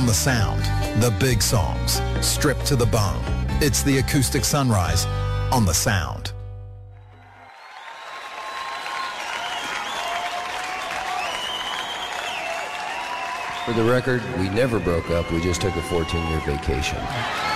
the sound, the big songs, stripped to the bone. It's the acoustic sunrise on the Sound. For the record, we never broke up. We just took a 14-year vacation.